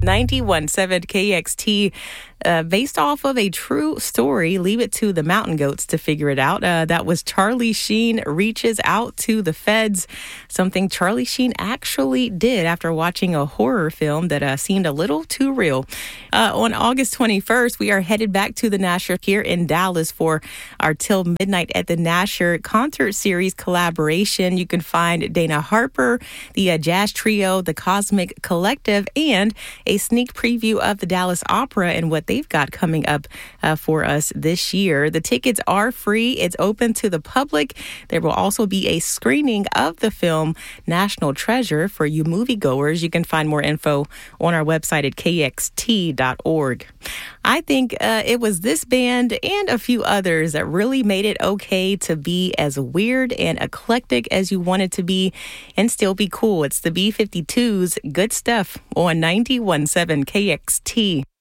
91.7 KXT, based off of a true story. Leave it to the Mountain Goats to figure it out. That was Charlie Sheen Reaches Out to the Feds, something Charlie Sheen actually did after watching a horror film that seemed a little too real. On August 21st, we are headed back to the Nasher here in Dallas for our Till Midnight at the Nasher concert series collaboration. You can find Dana Harper, the jazz trio, the Cosmic Collective, and a sneak preview of the Dallas Opera and what they've got coming up for us this year. The tickets are free. It's open to the public. There will also be a screening of the film National Treasure for you moviegoers. You can find more info on our website at kxt.org. I think it was this band and a few others that really made it okay to be as weird and eclectic as you wanted to be and still be cool. It's the B-52s. Good stuff on 91.7 KXT.